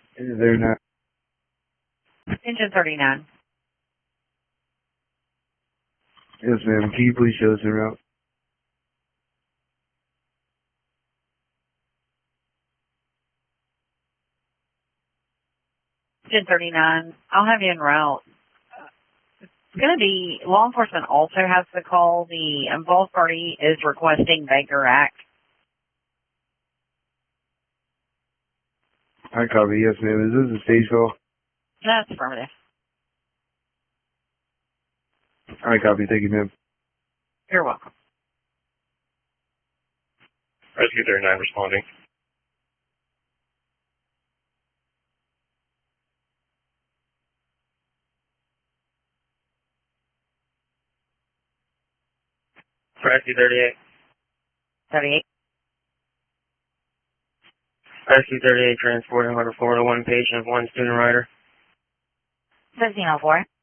Is there not? Engine 39. Yes, ma'am. Can you please show us the route? Engine 39. I'll have you en route. It's going to be, law enforcement also has to call. The involved party is requesting Baker Act. I copy. Yes, ma'am. Is this a stage call? That's affirmative. I copy. Thank you, ma'am. You're welcome. Rescue 39 responding. Rescue 38. 38. Rescue 38 transporting order 401 patient, one student rider. 1504.